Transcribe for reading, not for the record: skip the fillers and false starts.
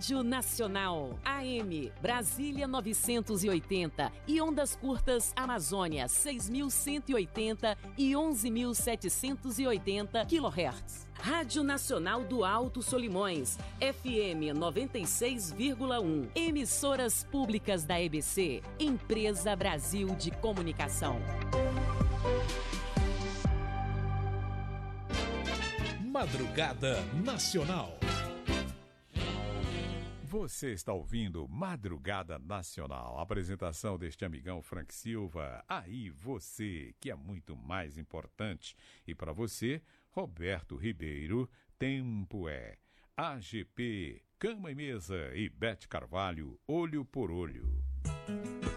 Rádio Nacional, AM, Brasília 980 e ondas curtas Amazônia 6.180 e 11.780 kHz. Rádio Nacional do Alto Solimões, FM 96,1. Emissoras públicas da EBC, Empresa Brasil de Comunicação. Madrugada Nacional. Você está ouvindo Madrugada Nacional, a apresentação deste amigão Frank Silva. Aí você, que é muito mais importante. E para você, Roberto Ribeiro, tempo é AGP, Cama e Mesa e Bete Carvalho, Olho por Olho.